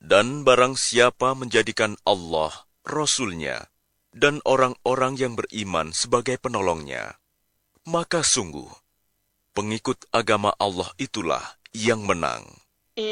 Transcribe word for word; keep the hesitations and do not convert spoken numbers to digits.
Dan barang siapa menjadikan Allah, Rasul-Nya, dan orang-orang yang beriman sebagai penolongnya, maka sungguh, pengikut agama Allah itulah yang menang.